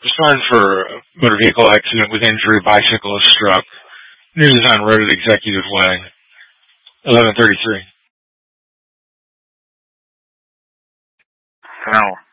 Respond for motor vehicle accident with injury, bicyclist struck. New Design Road at Executive Way. 1133. Hello.